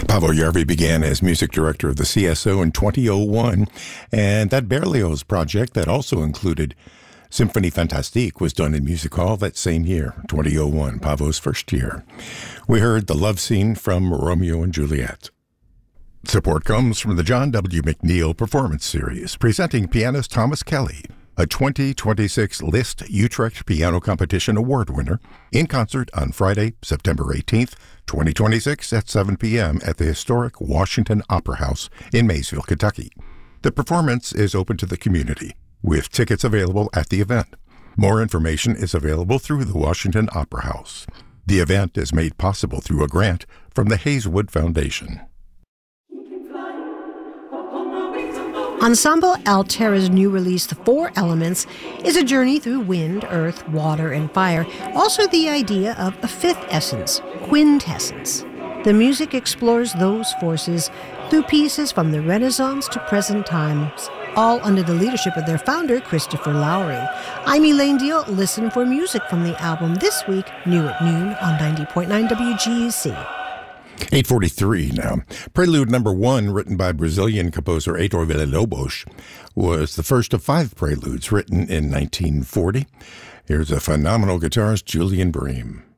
Paavo Järvi began as music director of the CSO in 2001, and that Berlioz project that also included Symphonie Fantastique was done in Music Hall that same year, 2001, Paavo's first year. We heard the love scene from Romeo and Juliet. Support comes from the John W. McNeil Performance Series, presenting pianist Thomas Kelly, a 2026 Liszt Utrecht Piano Competition Award winner, in concert on Friday, September 18th, 2026 at 7 p.m. at the historic Washington Opera House in Maysville, Kentucky. The performance is open to the community, with tickets available at the event. More information is available through the Washington Opera House. The event is made possible through a grant from the Hazelwood Foundation. Ensemble Altera's new release, The Four Elements, is a journey through wind, earth, water, and fire. Also the idea of a fifth essence, quintessence. The music explores those forces through pieces from the Renaissance to present times, all under the leadership of their founder, Christopher Lowry. I'm Elaine Deal. Listen for music from the album this week, new at noon on 90.9 WGUC. 8:43 now. Prelude number 1, written by Brazilian composer Heitor Villa-Lobos, was the first of 5 preludes written in 1940. Here's a phenomenal guitarist, Julian Bream.